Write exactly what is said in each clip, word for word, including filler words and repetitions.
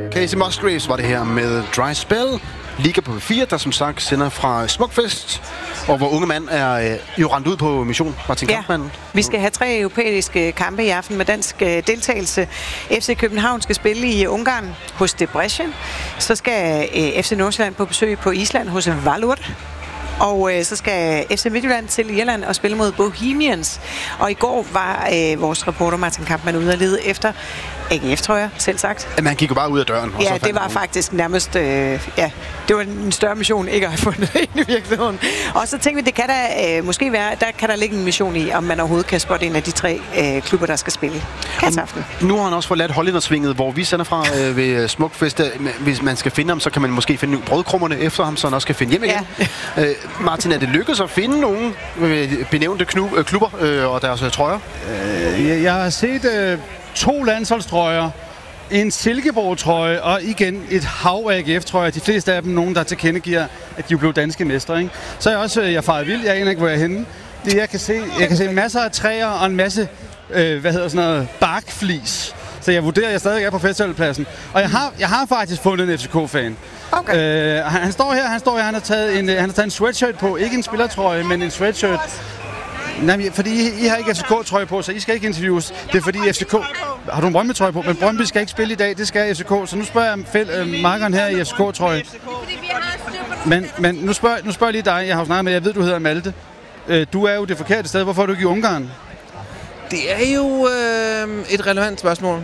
Casey Musgraves var det her med Dry Spell. Liga på P fire, der som sagt sender fra Smukfest, og hvor unge mand er øh, jo rendt ud på mission. Martin ja. Kampmann. Vi skal have tre europæiske kampe i aften med dansk øh, deltagelse. F C København skal spille i Ungarn hos Debrecen. Så skal øh, F C Nordsjælland på besøg på Island hos Valur. Og øh, så skal F C Midtjylland til Irland og spille mod Bohemians. Og i går var øh, vores reporter Martin Kampmann ude og lede efter A G F-trøjer, selv sagt. Jamen, han gik jo bare ud af døren. Og ja, så det var faktisk nærmest... Øh, ja, det var en større mission, ikke at have fundet ind i virkeligheden. Og så tænkte vi, det kan der øh, måske være... Der kan der ligge en mission i, om man overhovedet kan spotte en af de tre øh, klubber, der skal spille aften. Nu har han også forladt hollændersvinget, hvor vi sender fra øh, ved Smukfest. Hvis man skal finde ham, så kan man måske finde brødkrummerne efter ham, så han også skal finde hjem igen. Ja. øh, Martin, er det lykkedes at finde nogle øh, benævnte knu, øh, klubber øh, og deres øh, trøjer? Øh, jeg, jeg har set... Øh To landsholdstrøjer, en Silkeborg-trøje og igen et hav af A G F-trøjer. De fleste af dem nogen, der tilkendegiver, at de blev danske mestre. Ikke? Så er jeg også jeg faret vild. Jeg aner ikke, hvor jeg er henne. Det jeg kan se, jeg kan se masser af træer og en masse øh, hvad hedder sådan noget, barkflis. Så jeg vurderer, at jeg stadig er på festivalpladsen. Og jeg har, jeg har faktisk fundet en F C K-fan. Okay. Øh, han, han står her, han står her, han har taget en, han har taget en sweatshirt på. Ikke en spillertrøje, men en sweatshirt. Nej, fordi I, I har ikke F C K-trøje på, så I skal ikke interviews. Det er fordi F C K... Har du en Brøndby-trøje på? Men Brøndby skal ikke spille i dag, det skal F C K. Så nu spørger jeg fæld, øh, markeren her i F C K-trøje. Men, men nu, spørger, nu spørger jeg lige dig, jeg har jo snakket med, jeg ved, du hedder Malte. Øh, du er jo det forkerte sted, hvorfor er du ikke i Ungarn? Det er jo øh, et relevant spørgsmål.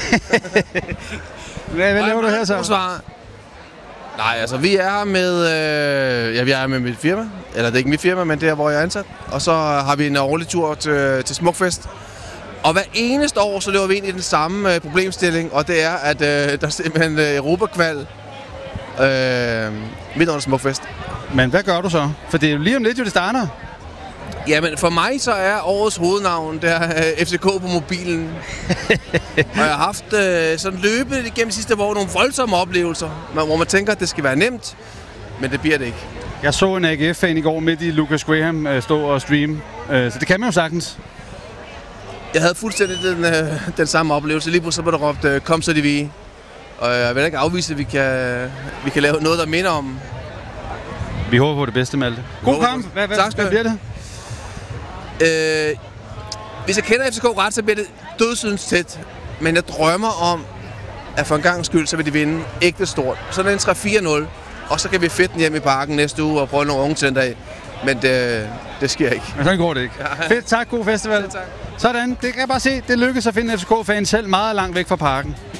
hvad, hvad laver du her så? Nej, altså vi er her med, øh, ja, vi er her med mit firma. Eller det er ikke mit firma, men det er, hvor jeg er ansat. Og så har vi en årlig tur til, til Smukfest. Og hver eneste år, så løber vi ind i den samme øh, problemstilling, og det er, at øh, der er simpelthen øh, Europakval øh, midt under Smukfest. Men hvad gør du så? For det er jo lige om lidt, jo det starter. Jamen, for mig så er årets hovednavn, det er øh, F C K på mobilen. Og jeg har haft øh, sådan løbende gennem sidste år nogle voldsomme oplevelser, hvor man tænker, at det skal være nemt, men det bliver det ikke. Jeg så en A G F-fan i går midt i Lucas Graham øh, stå og streame, øh, så det kan man jo sagtens. Jeg havde fuldstændig den, øh, den samme oplevelse. Lige pludselig så blev der råbt, øh, kom så de vi. Og jeg vil ikke afvise, at vi kan, vi kan lave noget, der minder om. Vi håber på det bedste, Malte. God kamp. Hvad, hvad, tak skal hvad bliver det? Øh, hvis jeg kender F C K ret, så bliver det dødsydens tæt. Men jeg drømmer om, at for en gang skyld, så vil de vinde ægte stort. Så er det en tre fire nul, og så kan vi fedt den hjem i parken næste uge og prøve nogle unge til en dag. Men det, det sker ikke. Men så går det ikke. Ja. Fedt, tak. God festival. Ja, tak. Sådan, det kan jeg bare se. Det lykkedes at finde F C K-fan selv meget langt væk fra parken.